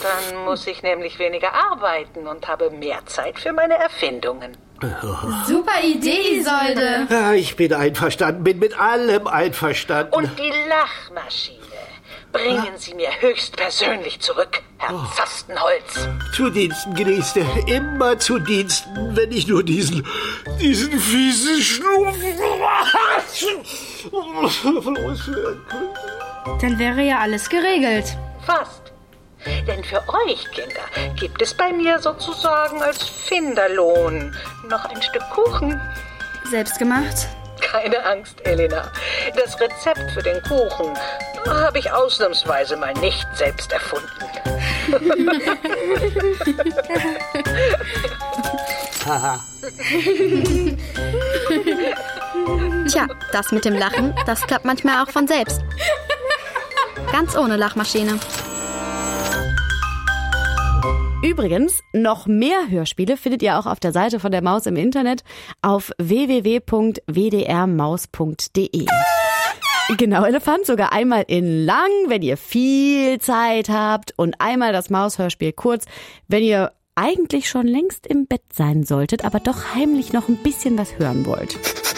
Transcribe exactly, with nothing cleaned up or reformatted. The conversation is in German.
Dann muss ich nämlich weniger arbeiten und habe mehr Zeit für meine Erfindungen. Super Idee, Isolde. Ja, ich bin einverstanden, bin mit allem einverstanden. Und die Lachmaschine bringen Sie mir höchstpersönlich zurück, Herr oh. Pfastenholz. Zu Diensten, Gnädigste. Immer zu Diensten, wenn ich nur diesen, diesen fiesen Schnupfen loswerden könnte. Dann wäre ja alles geregelt. Fast. Denn für euch, Kinder, gibt es bei mir sozusagen als Finderlohn noch ein Stück Kuchen. Selbstgemacht? Keine Angst, Elena. Das Rezept für den Kuchen habe ich ausnahmsweise mal nicht selbst erfunden. Tja, das mit dem Lachen, das klappt manchmal auch von selbst. Ganz ohne Lachmaschine. Übrigens, noch mehr Hörspiele findet ihr auch auf der Seite von der Maus im Internet auf w w w punkt w d r maus punkt d e. Genau, Elefant, sogar einmal in lang, wenn ihr viel Zeit habt, und einmal das Maushörspiel kurz, wenn ihr eigentlich schon längst im Bett sein solltet, aber doch heimlich noch ein bisschen was hören wollt.